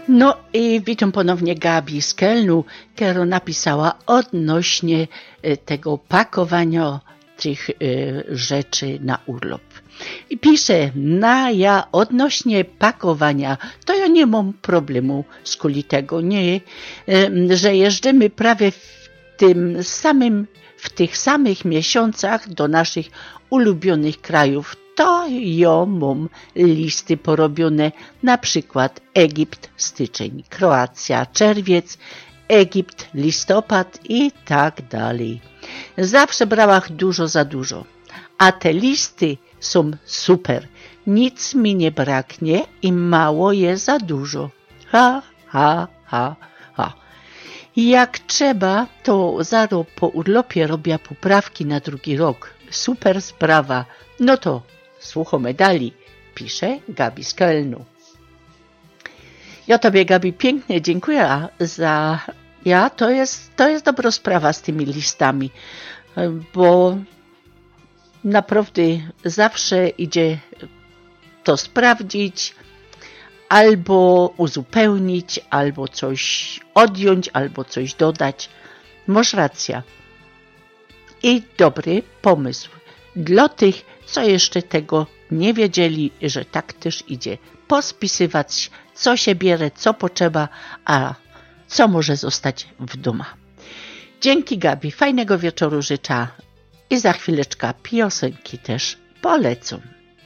No i witam ponownie Gabi z Kelnu, która napisała odnośnie tego pakowania tych rzeczy na urlop. I pisze, ja odnośnie pakowania, to ja nie mam problemu z tego, nie, że jeżdżamy prawie w tych samych miesiącach do naszych ulubionych krajów. To ja mam listy porobione, na przykład Egipt, styczeń, Kroacja, czerwiec, Egipt, listopad i tak dalej. Zawsze brałam dużo za dużo, a te listy są super. Nic mi nie braknie i mało jest za dużo. Ha, ha, ha, ha. Jak trzeba, to zaraz po urlopie robię poprawki na drugi rok. Super sprawa. No to słuchamy dalej, pisze Gabi z Kelnu. Ja tobie, Gabi, pięknie dziękuję za... To jest dobra sprawa z tymi listami, bo naprawdę zawsze idzie to sprawdzić, albo uzupełnić, albo coś odjąć, albo coś dodać. Masz rację. I dobry pomysł dla tych, co jeszcze tego nie wiedzieli, że tak też idzie. Pospisywać, co się bierze, co potrzeba, a co może zostać w domu. Dzięki, Gabi. Fajnego wieczoru życzę i za chwileczkę piosenki też polecą.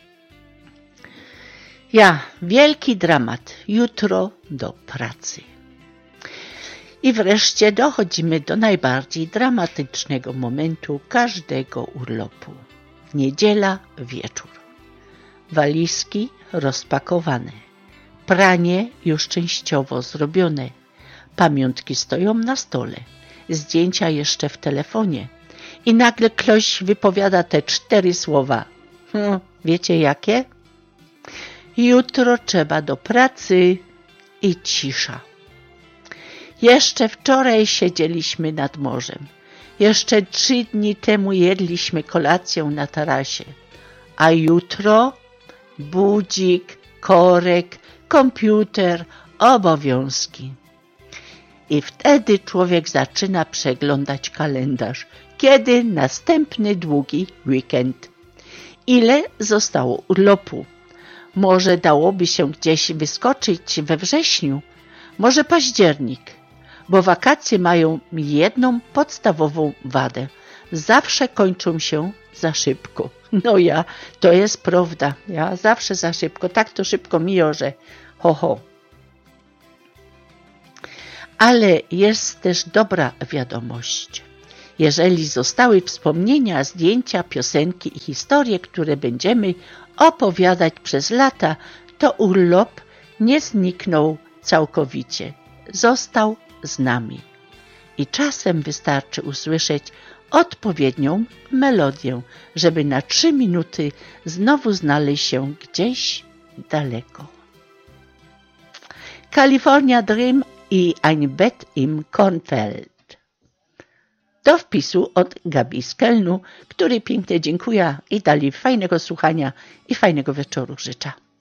Wielki dramat. Jutro do pracy. I wreszcie dochodzimy do najbardziej dramatycznego momentu każdego urlopu. Niedziela, wieczór. Walizki rozpakowane. Pranie już częściowo zrobione. Pamiątki stoją na stole. Zdjęcia jeszcze w telefonie. I nagle ktoś wypowiada te 4 słowa. Wiecie jakie? Jutro trzeba do pracy i cisza. Jeszcze wczoraj siedzieliśmy nad morzem. Jeszcze 3 dni temu jedliśmy kolację na tarasie. A jutro budzik, korek, komputer, obowiązki. I wtedy człowiek zaczyna przeglądać kalendarz. Kiedy następny długi weekend? Ile zostało urlopu? Może dałoby się gdzieś wyskoczyć we wrześniu? Może październik? Bo wakacje mają jedną podstawową wadę. Zawsze kończą się za szybko. To jest prawda. Zawsze za szybko. Tak to szybko mija, że ho. Ale jest też dobra wiadomość. Jeżeli zostały wspomnienia, zdjęcia, piosenki i historie, które będziemy opowiadać przez lata, to urlop nie zniknął całkowicie. Został z nami. I czasem wystarczy usłyszeć odpowiednią melodię, żeby na 3 minuty znowu znaleźć się gdzieś daleko. California Dream i Ein Bett im Kornfeld. Do wpisu od Gabi z Kelnu, który pięknie dziękuję i dali fajnego słuchania i fajnego wieczoru życzę.